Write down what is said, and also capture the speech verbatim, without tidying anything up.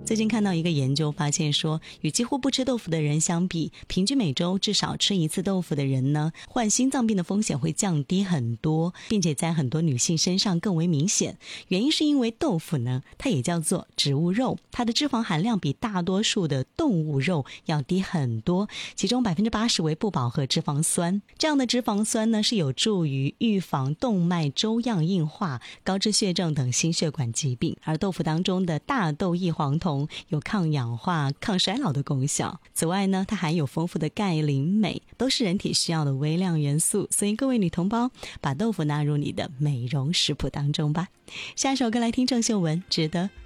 最近看到一个研究发现说，与几乎不吃豆腐的人相比，平均每周至少吃一次豆腐的人呢，患心脏病的风险会降低很多，并且在很多女性身上更为明显。原因是因为豆腐呢，它也叫做植物肉，它的脂肪含量比大多数的动物肉要低很多，其中 百分之八十 为不饱和脂肪酸。这样的脂肪酸呢，是有助于预防动脉粥样硬化、高脂血症等心血管疾病。而豆腐当中的大豆异黄酮有抗氧化、抗衰老的功效。此外呢，它含有丰富的钙、磷、镁，都是人体需要的微量元素。所以各位女同胞，把豆腐纳入你的美容食谱当中吧。下首歌来听郑秀文《值得》。